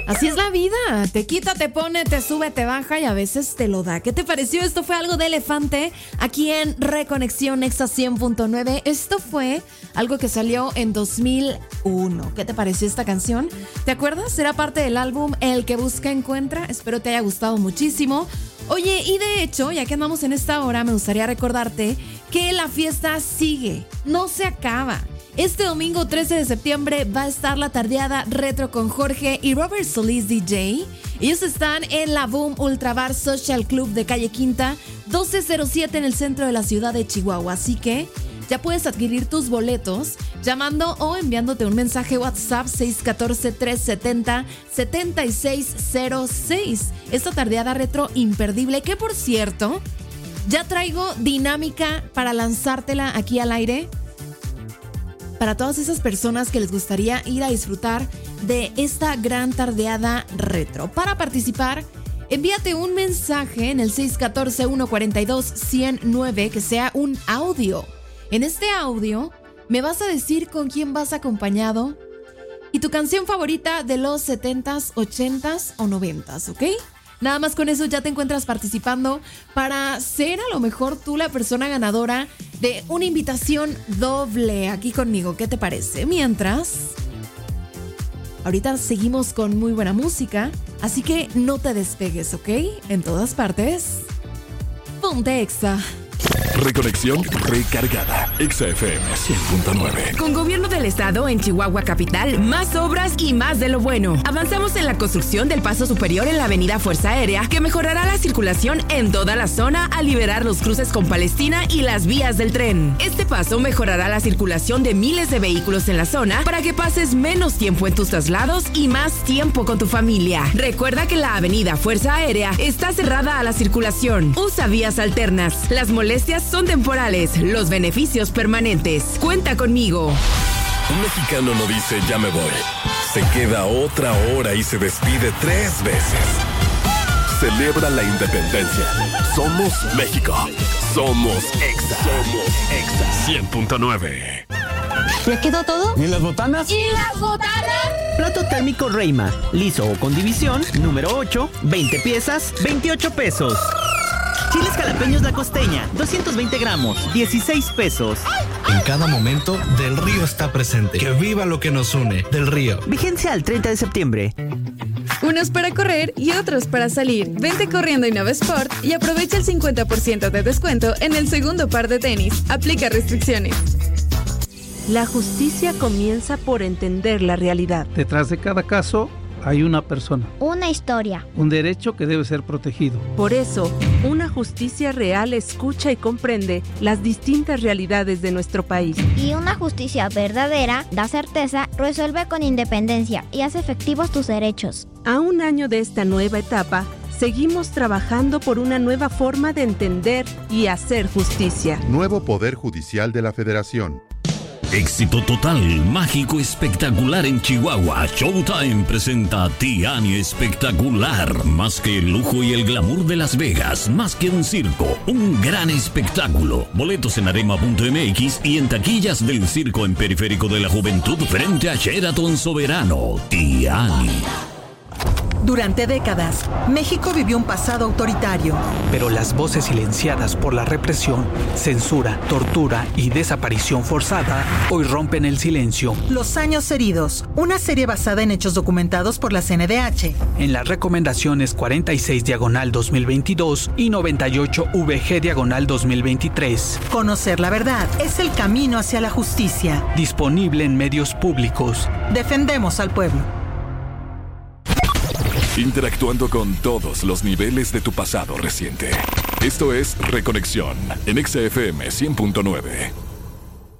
Así es la vida, te quita, te pone, te sube, te baja y a veces te lo da. ¿Qué te pareció? Esto fue algo de Elefante aquí en Reconexión Exa 100.9. Esto fue algo que salió en 2001. ¿Qué te pareció esta canción? ¿Te acuerdas? Era parte del álbum El que busca encuentra. Espero te haya gustado muchísimo. Oye, y de hecho, ya que andamos en esta hora, me gustaría recordarte que la fiesta sigue, no se acaba. Este domingo 13 de septiembre va a estar la tardeada retro con Jorge y Robert Solís DJ. Ellos están en la Boom Ultra Bar Social Club de Calle Quinta, 1207 en el centro de la ciudad de Chihuahua. Así que ya puedes adquirir tus boletos llamando o enviándote un mensaje WhatsApp 614-370-7606. Esta tardeada retro imperdible que, por cierto, ya traigo dinámica para lanzártela aquí al aire. Para todas esas personas que les gustaría ir a disfrutar de esta gran tardeada retro. Para participar, envíate un mensaje en el 614-142-109 que sea un audio. En este audio me vas a decir con quién vas acompañado y tu canción favorita de los 70s, 80s o 90s, ¿ok? Nada más con eso ya te encuentras participando para ser a lo mejor tú la persona ganadora de una invitación doble aquí conmigo. ¿Qué te parece? Mientras, ahorita seguimos con muy buena música, así que no te despegues, ¿ok? En todas partes, ponte Exa. Reconexión recargada. Exa FM 100.9. Con Gobierno del Estado en Chihuahua Capital, más obras y más de lo bueno. Avanzamos en la construcción del paso superior en la avenida Fuerza Aérea, que mejorará la circulación en toda la zona al liberar los cruces con Palestina y las vías del tren. Este paso mejorará la circulación de miles de vehículos en la zona para que pases menos tiempo en tus traslados y más tiempo con tu familia. Recuerda que la avenida Fuerza Aérea está cerrada a la circulación. Usa vías alternas. Las molestias son temporales, los beneficios permanentes. Cuenta conmigo. Un mexicano no dice ya me voy. Se queda otra hora y se despide 3 veces. Celebra la independencia. Somos México. Somos Exa. Somos Exa 100.9. ¿Ya quedó todo? ¿Y las botanas? ¿Y las botanas? Plato térmico Reima, liso o con división, número 8, 20 piezas, 28 pesos. Chiles jalapeños La Costeña, 220 gramos, 16 pesos. En cada momento, Del Río está presente. Que viva lo que nos une. Del Río. Vigencia al 30 de septiembre. Unos para correr y otros para salir. Vente corriendo a Innova Sport y aprovecha el 50% de descuento en el segundo par de tenis. Aplica restricciones. La justicia comienza por entender la realidad. Detrás de cada caso hay una persona. Una historia. Un derecho que debe ser protegido. Por eso, una justicia real escucha y comprende las distintas realidades de nuestro país. Y una justicia verdadera da certeza, resuelve con independencia y hace efectivos tus derechos. A un año de esta nueva etapa, seguimos trabajando por una nueva forma de entender y hacer justicia. Nuevo Poder Judicial de la Federación. Éxito total, mágico, espectacular en Chihuahua. Showtime presenta Tiani Espectacular. Más que el lujo y el glamour de Las Vegas, más que un circo, un gran espectáculo. Boletos en arema.mx y en taquillas del circo en Periférico de la Juventud frente a Sheraton Soberano. Tiani. Durante décadas, México vivió un pasado autoritario. Pero las voces silenciadas por la represión, censura, tortura y desaparición forzada hoy rompen el silencio. Los años heridos, una serie basada en hechos documentados por la CNDH. En las recomendaciones 46/2022 y 98/VG/2023. Conocer la verdad es el camino hacia la justicia. Disponible en medios públicos. Defendemos al pueblo. Interactuando con todos los niveles de tu pasado reciente. Esto es Reconexión en Exa FM 100.9.